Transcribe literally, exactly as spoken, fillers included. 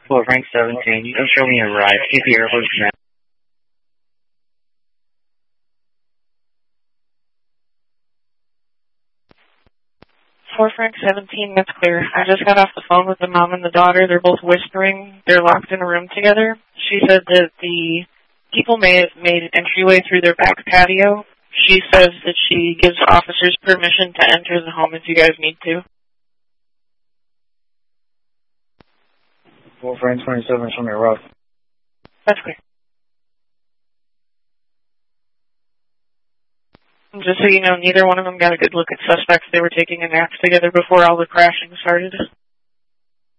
Well, Frank seventeen, you don't show me a ride. Keep your airports now. For Frank seventeen, that's clear. I just got off the phone with the mom and the daughter. They're both whispering. They're locked in a room together. She said that the people may have made an entryway through their back patio. She says that she gives officers permission to enter the home if you guys need to. Well, Frank twenty-seven, show me a rough. That's clear. Just so you know, neither one of them got a good look at suspects. They were taking a nap together before all the crashing started.